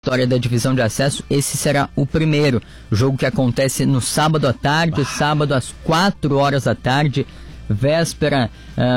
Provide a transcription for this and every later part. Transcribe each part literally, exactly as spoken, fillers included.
eliminatória da divisão de acesso, esse será o primeiro jogo que acontece no sábado à tarde, sábado às quatro horas da tarde, véspera,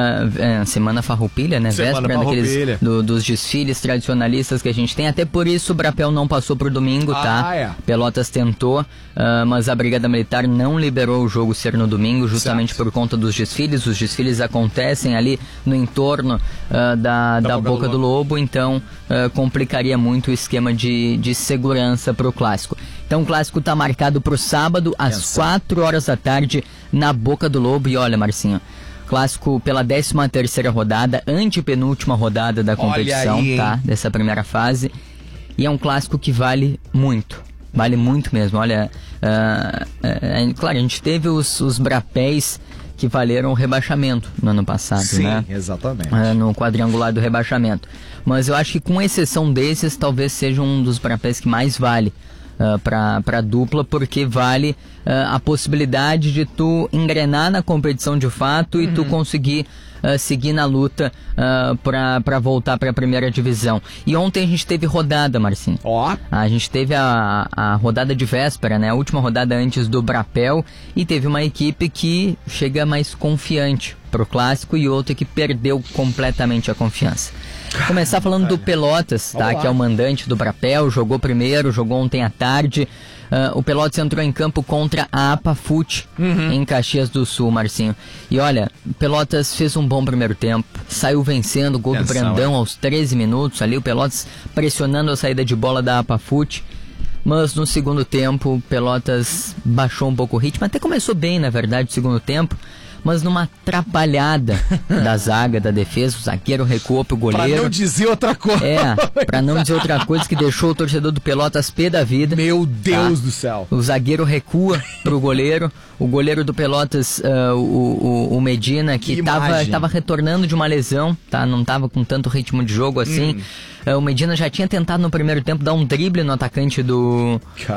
uh, semana farroupilha, né? Semana véspera farroupilha. daqueles, do, dos desfiles tradicionalistas que a gente tem, até por isso o Brapel não passou pro domingo, ah, tá? É. Pelotas tentou, uh, mas a Brigada Militar não liberou o jogo ser no domingo, justamente certo. Por conta dos desfiles. Os desfiles acontecem ali no entorno uh, da, da, da Boca, Boca do, do Lobo, Lobo então uh, complicaria muito o esquema de, de segurança pro clássico. Então o clássico tá marcado pro sábado, às quatro horas da tarde, na Boca do Lobo. E olha, Marcinho, clássico pela décima terceira rodada, antepenúltima rodada da competição, aí, tá? Dessa primeira fase. E é um clássico que vale muito. Vale muito mesmo. Olha, uh, uh, claro, a gente teve os, os Brapéis que valeram o rebaixamento no ano passado, Sim, né? Exatamente. Uh, no quadrangular do rebaixamento. Mas eu acho que com exceção desses, talvez seja um dos Brapéis que mais vale Uh, para a dupla, porque vale uh, a possibilidade de tu engrenar na competição de fato uhum. e tu conseguir uh, seguir na luta uh, para voltar para a primeira divisão. E ontem a gente teve rodada, Marcinho. Ó. Oh. A gente teve a, a rodada de véspera, né? A última rodada antes do Brapel, e teve uma equipe que chega mais confiante pro clássico e outra que perdeu completamente a confiança. Começar falando do Pelotas, tá? Que é o mandante do Brapel, jogou primeiro, jogou ontem à tarde. Uh, o Pelotas entrou em campo contra a Apafut, uhum. em Caxias do Sul, Marcinho. E olha, o Pelotas fez um bom primeiro tempo, saiu vencendo, gol do Brandão aos treze minutos ali, o Pelotas pressionando a saída de bola da Apafut. Mas no segundo tempo, o Pelotas baixou um pouco o ritmo, até começou bem, na verdade, o segundo tempo. Mas numa atrapalhada da zaga, da defesa, o zagueiro recuou pro goleiro. Pra não dizer outra coisa. É, pra não dizer outra coisa, que deixou o torcedor do Pelotas pé da vida. Meu Deus tá? do céu. O zagueiro recua pro goleiro. O goleiro do Pelotas, uh, o, o, o Medina, que, que tava, tava retornando de uma lesão, tá? Não tava com tanto ritmo de jogo assim. Hum. Uh, o Medina já tinha tentado no primeiro tempo dar um drible no atacante do,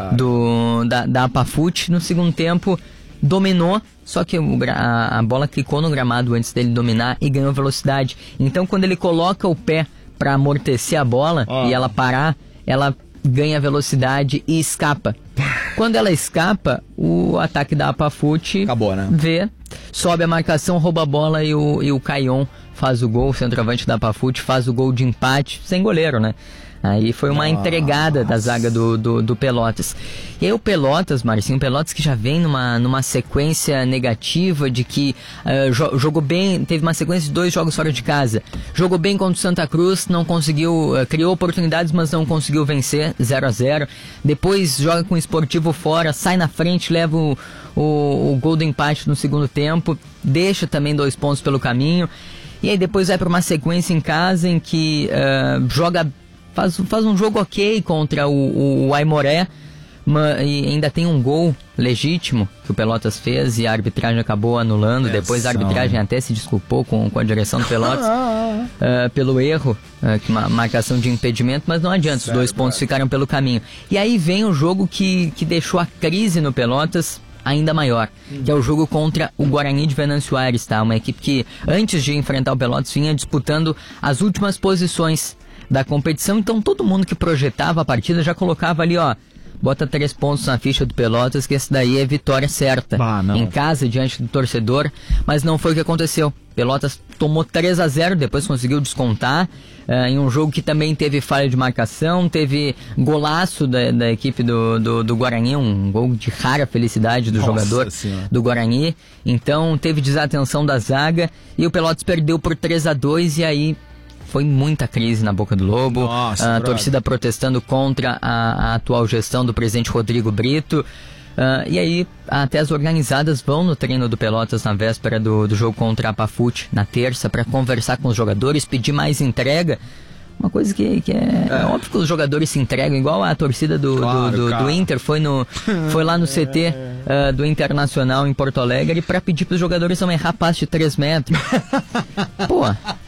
do da, da Apafut. No segundo tempo, dominou. Só que o, a, a bola clicou no gramado antes dele dominar e ganhou velocidade. Então, quando ele coloca o pé para amortecer a bola oh. e ela parar, ela ganha velocidade e escapa. Quando ela escapa, o ataque da Apafut acabou, né? Vê, sobe a marcação, rouba a bola e o, e o Caion faz o gol, o centroavante da Apafut faz o gol de empate, sem goleiro, né? Aí foi uma Nossa. entregada da zaga do, do, do Pelotas. E aí o Pelotas, Marcinho, o Pelotas que já vem numa, numa sequência negativa de que uh, jo- jogou bem, teve uma sequência de dois jogos fora de casa. Jogou bem contra o Santa Cruz, não conseguiu, uh, criou oportunidades, mas não conseguiu vencer, zero a zero. Depois joga com o Esportivo fora, sai na frente, leva o, o, o gol do empate no segundo tempo, deixa também dois pontos pelo caminho. E aí depois vai para uma sequência em casa em que uh, joga... Faz, faz um jogo ok contra o, o, o Aimoré, ma, e ainda tem um gol legítimo que o Pelotas fez e a arbitragem acabou anulando. Essa. Depois a arbitragem até se desculpou com, com a direção do Pelotas uh, pelo erro, uh, que uma marcação de impedimento, mas não adianta, certo, os dois pontos é. ficaram pelo caminho. E aí vem o jogo que, que deixou a crise no Pelotas ainda maior, hum. que é o jogo contra o Guarani de Venâncio Aires, tá? Uma equipe que antes de enfrentar o Pelotas vinha disputando as últimas posições da competição, então todo mundo que projetava a partida já colocava ali, ó, bota três pontos na ficha do Pelotas, que esse daí é vitória certa, bah, em casa, diante do torcedor, mas não foi o que aconteceu. Pelotas tomou três a zero, depois conseguiu descontar, uh, em um jogo que também teve falha de marcação, teve golaço da, da equipe do, do, do Guarani, um gol de rara felicidade do Nossa jogador senhora. do Guarani, então teve desatenção da zaga, e o Pelotas perdeu por três a dois, e aí foi muita crise na Boca do Lobo. Nossa, a torcida protestando contra a, a atual gestão do presidente Rodrigo Brito. Uh, e aí, até as organizadas vão no treino do Pelotas na véspera do, do jogo contra a Apafut, na terça, para conversar com os jogadores, pedir mais entrega. Uma coisa que, que é, é... é óbvio que os jogadores se entregam, igual a torcida do, claro, do, do, do Inter foi, no, foi lá no C T uh, do Internacional em Porto Alegre para pedir para os jogadores não errar passe de três metros. Pô...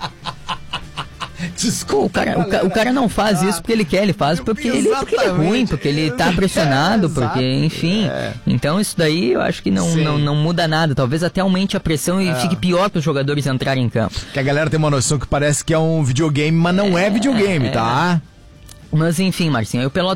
Desculpa, o cara, o, ca, o cara não faz isso porque ele quer, ele faz porque ele, porque ele é ruim, porque ele tá pressionado, é, porque, enfim. É. Então isso daí eu acho que não, não, não muda nada. Talvez até aumente a pressão e é. fique pior para os jogadores entrarem em campo. Que a galera tem uma noção que parece que é um videogame, mas não é, é videogame, tá? Mas enfim, Marcinho, aí o Pelotas